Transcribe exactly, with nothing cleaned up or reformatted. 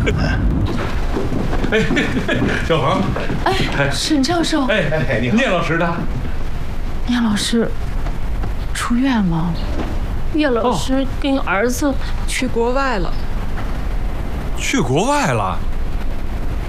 哎，小黄， 哎，沈教授， 哎哎，你好，聂老师的， 聂老师出院了。聂老师跟儿子去国外了。 去国外了？